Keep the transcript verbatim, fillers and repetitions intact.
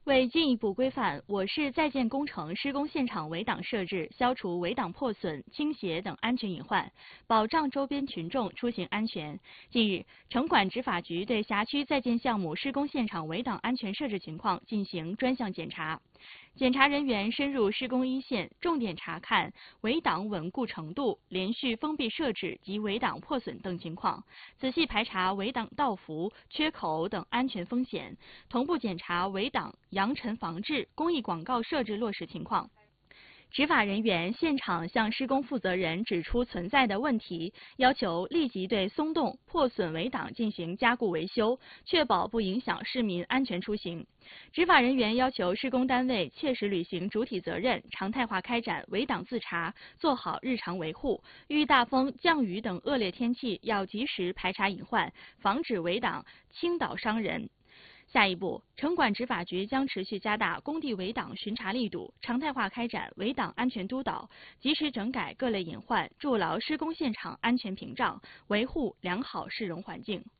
为进一步规范我市在建工程施工现场围挡设置，消除围挡破损、倾斜等安全隐患，保障周边群众出行安全，近日，城管执法局对辖区在建项目施工现场围挡安全设置情况进行专项检查。检查人员深入施工一线，重点查看围挡稳固程度、连续封闭设置及围挡破损等情况，仔细排查围挡倒伏、缺口等安全风险，同步检查围挡扬尘防治、公益广告设置落实情况。执法人员现场向施工负责人指出存在的问题，要求立即对松动、破损围挡进行加固维修，确保不影响市民安全出行。执法人员要求施工单位切实履行主体责任，常态化开展围挡自查，做好日常维护。遇大风、降雨等恶劣天气，要及时排查隐患，防止围挡倾倒伤人。下一步，城管执法局将持续加大工地围挡巡查力度，常态化开展围挡安全督导，及时整改各类隐患，筑牢施工现场安全屏障，维护良好市容环境。